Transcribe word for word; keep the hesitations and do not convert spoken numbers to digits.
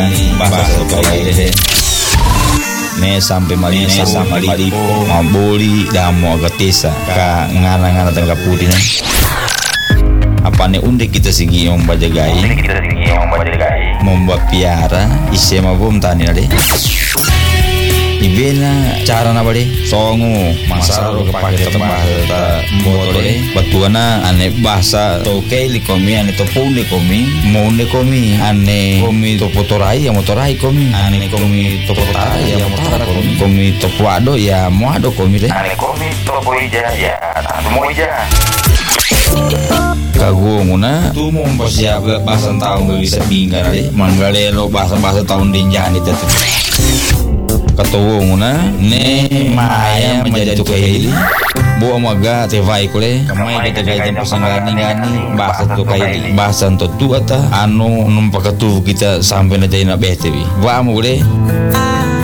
bahasa kayak ne sampai malisa sampai malipo maboli damo agatesa ka ngana-ngana tengah pudina apa ne unde kita sigi om bajagai membuat piara ise mabom tani ade ibena cara na bade songo masaro kepake tembah ta motore batuana ane bahasa toke likomi ane topune komi monde komi ane komi topotorai ya motorai komi ane komi topotarai ya motara komi komi topuado ya moado komi de ane komi topoija ya moija kagunguna tu mau persiap bahasa tahun bisa binggar deh manggalelo bahasa-bahasa tahun dinjani tetu katowonguna ne maya menjadi tukai buah maga tevai kule kamai kita kajian pasangani ngani bahasa tukai bahasa tentu ata anu numpak tu kita sampai nanti nak betewi wa mu kule